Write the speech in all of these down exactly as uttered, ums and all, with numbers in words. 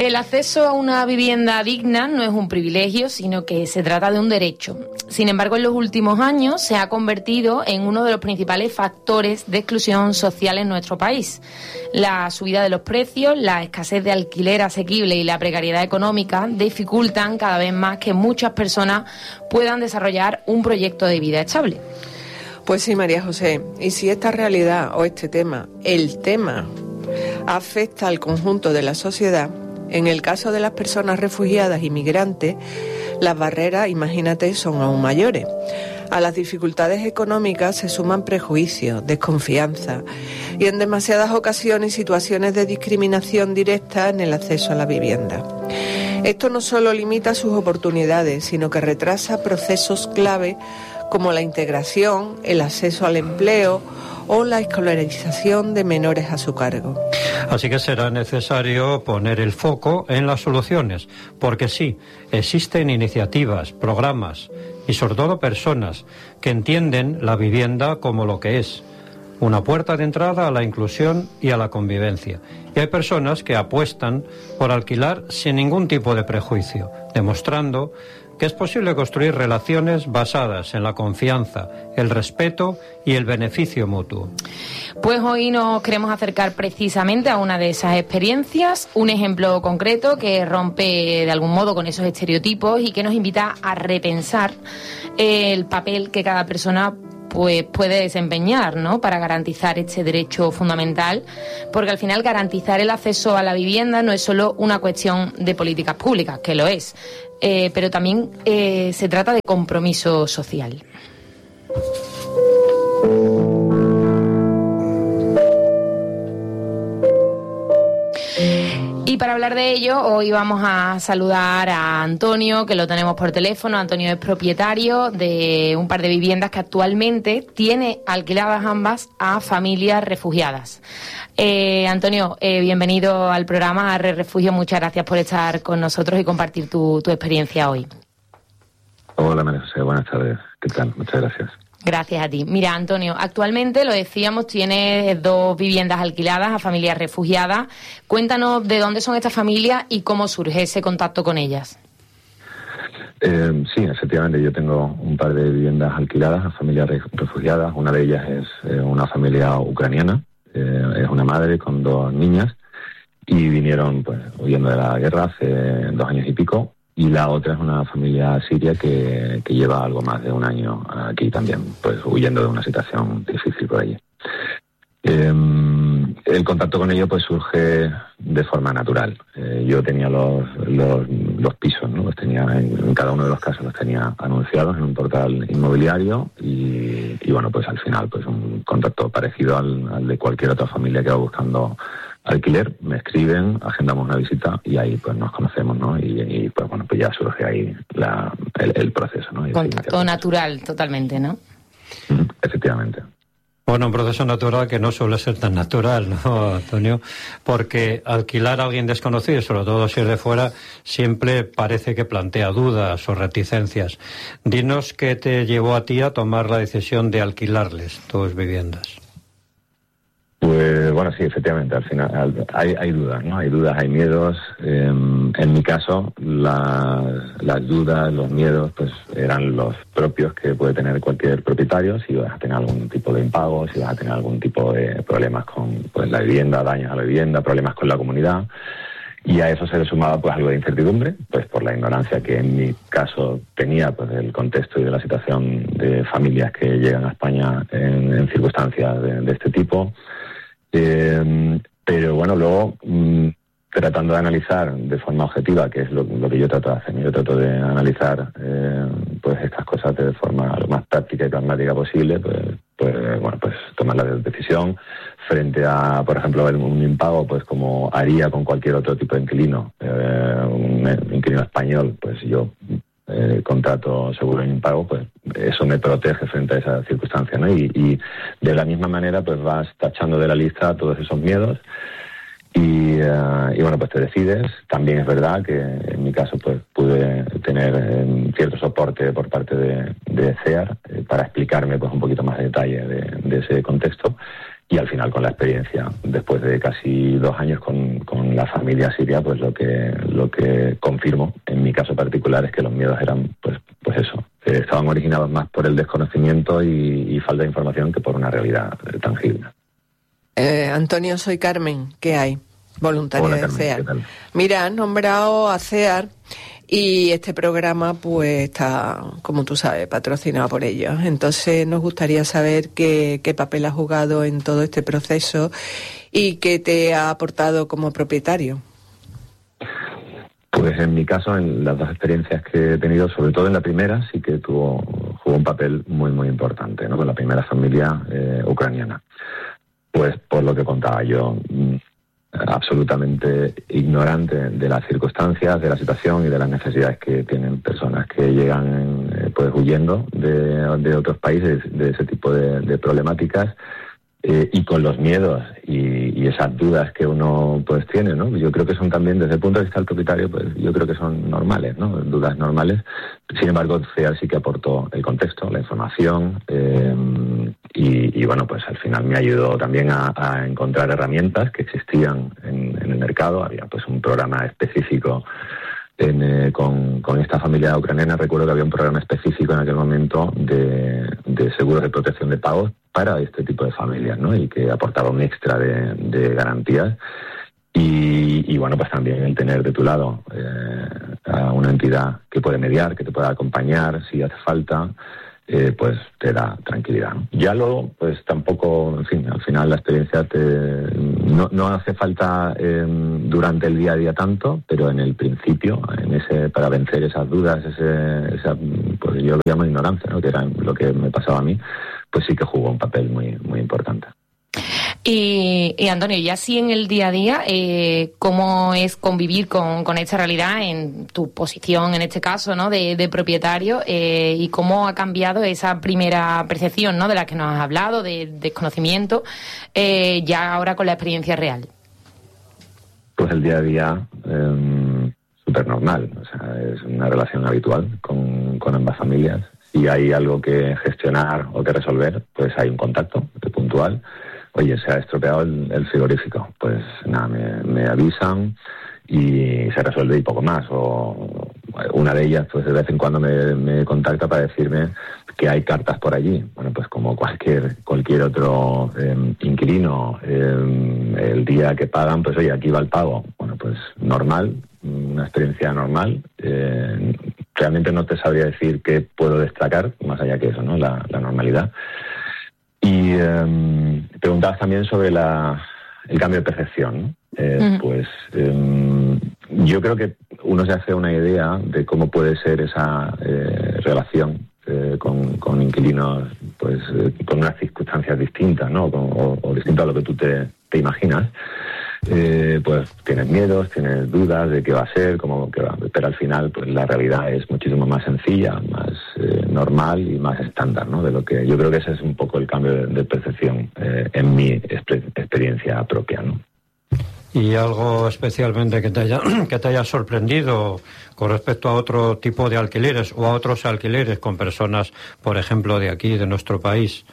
El acceso a una vivienda digna no es un privilegio, sino que se trata de un derecho. Sin embargo, en los últimos años se ha convertido en uno de los principales factores de exclusión social en nuestro país. La subida de los precios, la escasez de alquiler asequible y la precariedad económica dificultan cada vez más que muchas personas puedan desarrollar un proyecto de vida estable. Pues sí, María José, y si esta realidad o este tema, el tema, afecta al conjunto de la sociedad, en el caso de las personas refugiadas y migrantes, las barreras, imagínate, son aún mayores. A las dificultades económicas se suman prejuicios, desconfianza y en demasiadas ocasiones situaciones de discriminación directa en el acceso a la vivienda. Esto no solo limita sus oportunidades, sino que retrasa procesos clave como la integración, el acceso al empleo o la escolarización de menores a su cargo. Así que será necesario poner el foco en las soluciones, porque sí, existen iniciativas, programas y sobre todo personas que entienden la vivienda como lo que es, una puerta de entrada a la inclusión y a la convivencia. Y hay personas que apuestan por alquilar sin ningún tipo de prejuicio, demostrando que es posible construir relaciones basadas en la confianza, el respeto y el beneficio mutuo. Pues hoy nos queremos acercar precisamente a una de esas experiencias, un ejemplo concreto que rompe de algún modo con esos estereotipos y que nos invita a repensar el papel que cada persona pues puede desempeñar, ¿no?, para garantizar este derecho fundamental, porque al final garantizar el acceso a la vivienda no es solo una cuestión de políticas públicas, que lo es, eh, pero también eh, se trata de compromiso social. Y para hablar de ello, hoy vamos a saludar a Antonio, que lo tenemos por teléfono. Antonio es propietario de un par de viviendas que actualmente tiene alquiladas ambas a familias refugiadas. Eh, Antonio, eh, bienvenido al programa Arre Refugio. Muchas gracias por estar con nosotros y compartir tu, tu experiencia hoy. Hola, María José. Buenas tardes. ¿Qué tal? Muchas gracias. Gracias a ti. Mira, Antonio, actualmente, lo decíamos, tienes dos viviendas alquiladas a familias refugiadas. Cuéntanos de dónde son estas familias y cómo surge ese contacto con ellas. Eh, sí, efectivamente, yo tengo un par de viviendas alquiladas a familias refugiadas. Una de ellas es eh, una familia ucraniana, eh, es una madre con dos niñas y vinieron pues huyendo de la guerra hace dos años y pico. Y la otra es una familia siria que, que lleva algo más de un año aquí también, pues huyendo de una situación difícil por allí. Eh, el contacto con ellos pues surge de forma natural. Eh, yo tenía los, los, los pisos, ¿no? Los tenía en, en cada uno de los casos los tenía anunciados en un portal inmobiliario y, y bueno, pues al final pues un contacto parecido al, al de cualquier otra familia que va buscando alquiler, me escriben, agendamos una visita y ahí pues nos conocemos, ¿no? Y, y pues bueno, pues ya surge ahí la, el, el proceso, ¿no? Contacto natural, totalmente, ¿no? Efectivamente. Bueno, un proceso natural que no suele ser tan natural, ¿no, Antonio? Porque alquilar a alguien desconocido, sobre todo si es de fuera, siempre parece que plantea dudas o reticencias. Dinos qué te llevó a ti a tomar la decisión de alquilarles tus viviendas. Pues bueno, sí, efectivamente, al final hay, hay dudas, ¿no? Hay dudas, hay miedos. Eh, en mi caso, las, las dudas, los miedos, pues eran los propios que puede tener cualquier propietario, si vas a tener algún tipo de impago, si vas a tener algún tipo de problemas con pues la vivienda, daños a la vivienda, problemas con la comunidad. Y a eso se le sumaba pues algo de incertidumbre, pues por la ignorancia que en mi caso tenía pues del contexto y de la situación de familias que llegan a España en, en circunstancias de, de este tipo. Eh, pero bueno, luego mmm, tratando de analizar de forma objetiva, que es lo, lo que yo trato de hacer, yo trato de analizar eh, pues estas cosas de forma lo más práctica y pragmática posible, pues, pues bueno, pues tomar la decisión frente a, por ejemplo, un impago, pues como haría con cualquier otro tipo de inquilino, eh, un inquilino español, pues yo Eh, contrato seguro en impago, pues eso me protege frente a esa circunstancia, ¿no? Y, y de la misma manera pues vas tachando de la lista todos esos miedos y, uh, y bueno, pues te decides. También es verdad que en mi caso pues pude tener eh, cierto soporte por parte de, de C E A R eh, para explicarme pues un poquito más de detalle de, de ese contexto y al final con la experiencia, después de casi dos años con, con la familia siria, pues lo que lo que confirmo en mi caso particular es que los miedos eran pues pues eso, eh, estaban originados más por el desconocimiento y, y falta de información que por una realidad eh, tangible. Eh, Antonio, soy Carmen, ¿qué hay? Voluntaria Hola, de Carmen, CEAR. ¿qué tal? Mira, has nombrado a CEAR y este programa pues está, como tú sabes, patrocinado por ellos. Entonces nos gustaría saber qué, qué papel has jugado en todo este proceso y qué te ha aportado como propietario. Pues en mi caso, en las dos experiencias que he tenido, sobre todo en la primera, sí que tuvo jugó un papel muy, muy importante, ¿no? Con la primera familia eh, ucraniana. Pues por lo que contaba yo, absolutamente ignorante de las circunstancias, de la situación y de las necesidades que tienen personas que llegan eh, pues huyendo de, de otros países, de ese tipo de, de problemáticas, eh, y con los miedos y, y esas dudas que uno pues tiene, ¿no? Yo creo que son también, desde el punto de vista del propietario, pues yo creo que son normales, ¿no? Dudas normales. Sin embargo, CEAR sí que aportó el contexto, la información, eh, y, y bueno, pues al final me ayudó también a, a encontrar herramientas que existían en, en el mercado. Había pues un programa específico en, eh, con, con esta familia ucraniana. Recuerdo que había un programa específico en aquel momento de, de seguros de protección de pagos para este tipo de familias, ¿no? Y que aportaba un extra de, de garantías. Y, y bueno, pues también el tener de tu lado eh, a una entidad que puede mediar, que te pueda acompañar si hace falta, eh, pues te da tranquilidad, ¿no? Ya luego, pues tampoco, en fin, al final la experiencia te no, no hace falta eh, durante el día a día tanto, pero en el principio, en ese para vencer esas dudas, ese, esa, pues yo lo llamo ignorancia, ¿no? Que era lo que me pasaba a mí, pues sí que jugó un papel muy, muy importante. Y, y Antonio, ya sí en el día a día, eh, ¿cómo es convivir con, con esta realidad en tu posición, en este caso, ¿no? de, de propietario, eh, y cómo ha cambiado esa primera percepción, ¿no? de la que nos has hablado, de desconocimiento, eh, ya ahora con la experiencia real? Pues el día a día eh, súper normal, o sea, es una relación habitual con, con ambas familias. Si hay algo que gestionar o que resolver, pues hay un contacto puntual. Oye, se ha estropeado el, el frigorífico, pues nada, me, me avisan y se resuelve y poco más. O una de ellas, pues de vez en cuando me, me contacta para decirme que hay cartas por allí. Bueno, pues como cualquier cualquier otro eh, inquilino, eh, el día que pagan, pues oye, aquí va el pago. Bueno, pues normal, una experiencia normal. Eh, realmente no te sabría decir qué puedo destacar, más allá que eso, ¿no? La, la normalidad. Y eh, preguntabas también sobre la, el cambio de percepción, ¿no? Eh, uh-huh. Pues eh, yo creo que uno se hace una idea de cómo puede ser esa eh, relación eh, con, con inquilinos, pues eh, con unas circunstancias distintas, ¿no? O, o distintas a lo que tú te, te imaginas. Eh, pues tienes miedos, tienes dudas de qué va a ser, cómo qué va, pero al final pues la realidad es muchísimo más sencilla, más eh, normal y más estándar, ¿no? De lo que yo creo que ese es un poco el cambio de, de percepción eh, en mi exper- experiencia propia, ¿no? ¿Y algo especialmente que te haya que te haya sorprendido con respecto a otro tipo de alquileres o a otros alquileres con personas, por ejemplo, de aquí, de nuestro país?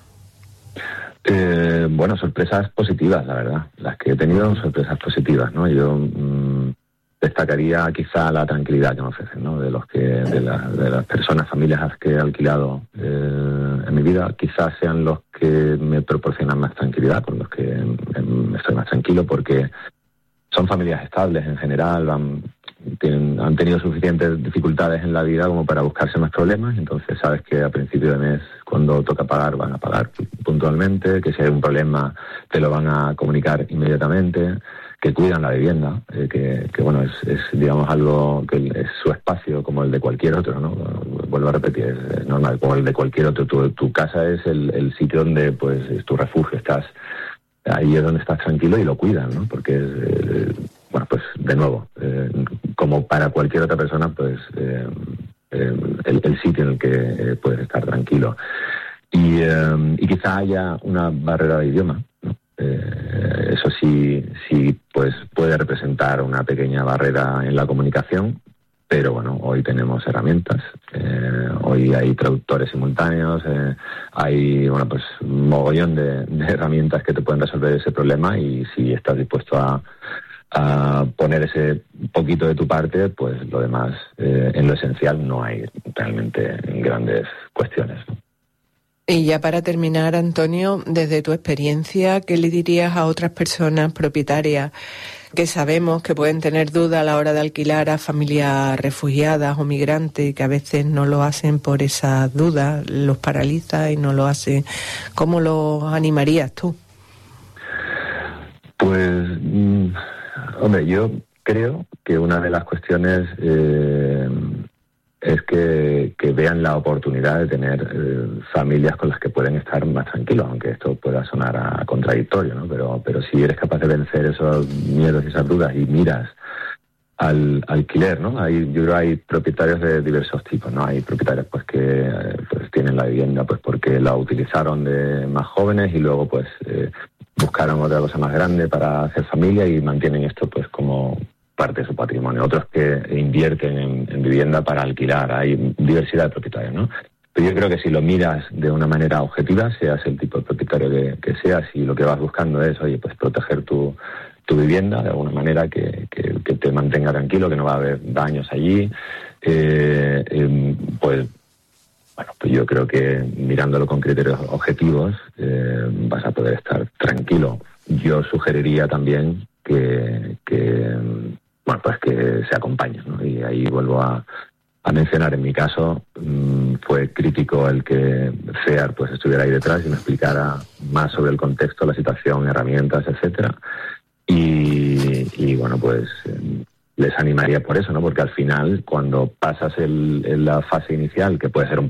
Eh, bueno, sorpresas positivas, la verdad. Las que he tenido son sorpresas positivas, ¿no? Yo mmm, destacaría quizá la tranquilidad que me ofrecen, ¿no? De los que, de, la, de las personas, familias que he alquilado eh, en mi vida, quizás sean los que me proporcionan más tranquilidad, con los que eh, estoy más tranquilo, porque son familias estables en general, han, tienen, han tenido suficientes dificultades en la vida como para buscarse más problemas. Entonces sabes que a principio de mes, cuando toca pagar, van a pagar puntualmente, que si hay un problema te lo van a comunicar inmediatamente, que cuidan la vivienda, eh, que, que bueno, es, es digamos algo que es su espacio como el de cualquier otro, ¿no? Vuelvo a repetir, es, es normal, como el de cualquier otro. Tu, tu casa es el, el sitio donde pues es tu refugio, estás ahí es donde estás tranquilo y lo cuidan, ¿no? Porque es, eh, bueno, pues de nuevo, eh, como para cualquier otra persona, pues eh, eh, el, el sitio en el que eh, puedes estar tranquilo. Y, eh, y quizá haya una barrera de idioma, ¿no? Eh, eso sí, sí, pues puede representar una pequeña barrera en la comunicación, pero bueno, hoy tenemos herramientas, eh, hoy hay traductores simultáneos, eh, hay bueno pues un mogollón de, de herramientas que te pueden resolver ese problema, y si estás dispuesto a, a poner ese poquito de tu parte, pues lo demás, eh, en lo esencial no hay realmente grandes cuestiones, ¿no? Y ya para terminar, Antonio, desde tu experiencia, ¿qué le dirías a otras personas propietarias que sabemos que pueden tener dudas a la hora de alquilar a familias refugiadas o migrantes, y que a veces no lo hacen por esas dudas, los paraliza y no lo hacen? ¿Cómo los animarías tú? Pues, mmm, hombre, yo creo que una de las cuestiones eh, es que, que vean la oportunidad de tener eh, familias con las que pueden estar más tranquilos, aunque esto pueda sonar a, a contradictorio, ¿no? Pero, pero si eres capaz de vencer esos miedos y esas dudas y miras al alquiler, ¿no? Hay, yo creo que hay propietarios de diversos tipos, ¿no? Hay propietarios pues que eh, pues tienen la vivienda pues porque la utilizaron de más jóvenes y luego pues eh, buscaron otra cosa más grande para hacer familia y mantienen esto pues como parte de su patrimonio. Otros que invierten en, en vivienda para alquilar. Hay diversidad de propietarios, ¿no? Pero yo creo que si lo miras de una manera objetiva, seas el tipo de propietario que, que seas, y lo que vas buscando es, oye, pues proteger tu, tu vivienda de alguna manera que, que, que te mantenga tranquilo, que no va a haber daños allí, eh, eh, pues bueno, pues yo creo que mirándolo con criterios objetivos eh, vas a poder estar tranquilo. Yo sugeriría también que, que bueno, pues que se acompañen, ¿no? Y ahí vuelvo a, a mencionar, en mi caso, mmm, fue crítico el que FEAR pues estuviera ahí detrás y me explicara más sobre el contexto, la situación, herramientas, etcétera. Y, y bueno, pues eh, les animaría por eso, ¿no? Porque al final, cuando pasas el, en la fase inicial, que puede ser un